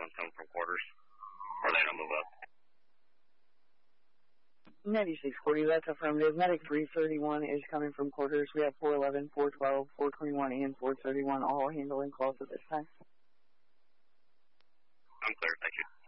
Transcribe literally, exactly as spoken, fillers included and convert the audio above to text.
thirty-one's coming from quarters. Or they don't move up. ninety-six forty, that's affirmative. Medic three thirty-one is coming from quarters. We have four eleven, four twelve, four twenty-one, and four thirty-one all handling calls at this time. I'm clear, thank you.